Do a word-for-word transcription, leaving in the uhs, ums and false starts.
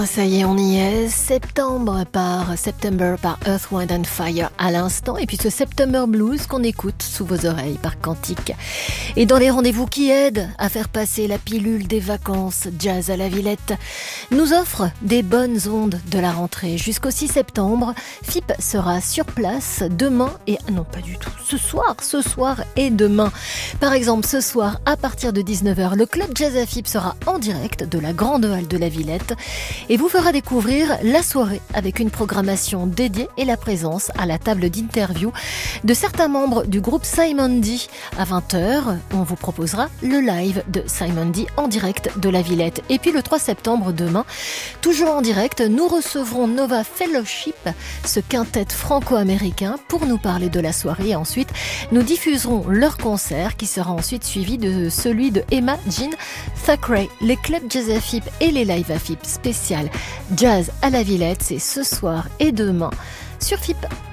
Ça y est, on y est. Septembre par September par Earth, Wind and Fire à l'instant. Et puis ce September Blues qu'on écoute sous vos oreilles par Quantique. Et dans les rendez-vous qui aident à faire passer la pilule des vacances, Jazz à la Villette nous offre des bonnes ondes de la rentrée. Jusqu'au six septembre, F I P sera sur place demain et... Non, pas du tout. Ce soir, ce soir et demain. Par exemple, ce soir, à partir de dix-neuf heures, le Club Jazz à F I P sera en direct de la Grande Halle de la Villette et vous fera découvrir la soirée avec une programmation dédiée et la présence à la table d'interview de certains membres du groupe Simon D. À vingt heures, on vous proposera le live de Simon D en direct de la Villette. Et puis le trois septembre, demain, toujours en direct, nous recevrons Nova Fellowship, ce quintet franco-américain, pour nous parler de la soirée. Et ensuite, nous diffuserons leur concert qui sera ensuite suivi de celui de Emma Jean Thackeray. Les clubs Jazz à F I P et les lives à F I P spécial Jazz à la Villette, c'est ce soir et demain sur F I P.